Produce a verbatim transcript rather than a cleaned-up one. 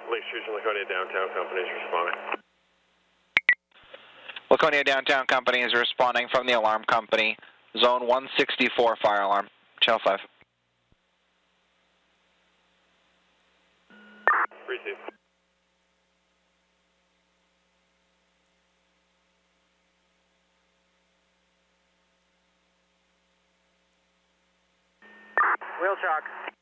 Lake Street and Laconia Downtown Company is responding. Laconia Downtown Company is responding from the alarm company. Zone one sixty-four fire alarm. Channel five. Receive. Wheel chalk.